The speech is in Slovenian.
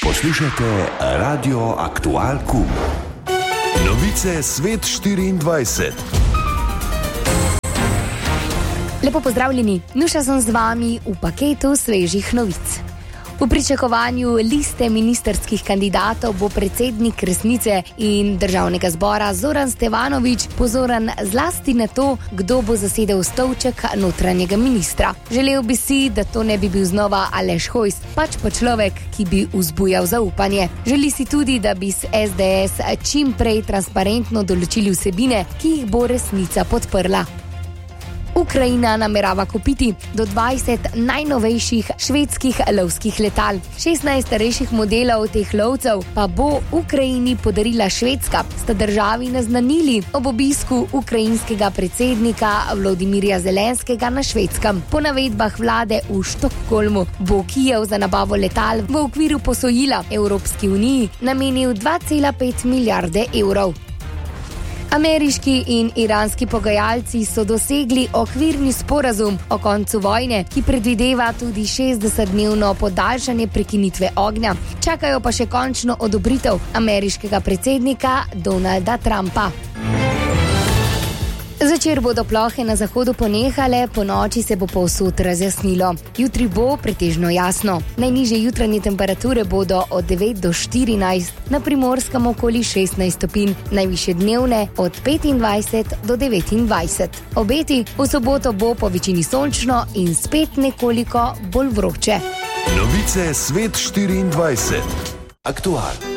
Poslušajte Radio Aktual Kum. Novice Svet 24. Lepo pozdravljeni, Nuša sem z vami v paketu svežih novic. V pričakovanju liste ministrskih kandidatov bo predsednik Resnice in Državnega zbora Zoran Stevanović pozoren zlasti na to, kdo bo zasedel stolček notranjega ministra. Želel bi si, da to ne bi bil znova Aleš Hojs, pač pa človek, ki bi vzbujal zaupanje. Želi si tudi, da bi s SDS čim prej transparentno določili vsebine, ki jih bo Resnica podprla. Ukrajina namerava kupiti do 20 najnovejših švedskih lovskih letal. 16 starejših modelov teh lovcev pa bo Ukrajini podarila Švedska, sta državi naznanili ob obisku ukrajinskega predsednika Volodymyra Zelenskega na Švedskem. Po navedbah vlade v Štokholmu bo Kijev za nabavo letal v okviru posojila Evropski uniji namenil 2,5 milijarde evrov. Ameriški in iranski pogajalci so dosegli okvirni sporazum o koncu vojne, ki predvideva tudi 60-dnevno podaljšanje prekinitve ognja. Čakajo pa še končno odobritev ameriškega predsednika Donalda Trumpa. Zvečer bodo plohe na zahodu ponehale, po noči se bo povsod razjasnilo. Jutri bo pretežno jasno. Najnižje jutranje temperature bodo od 9 do 14, na Primorskem okoli 16 stopinj, najvišje dnevne od 25 do 29. Obeti, v soboto bo po večini sončno in spet nekoliko bolj vroče. Novice Svet 24. Aktual.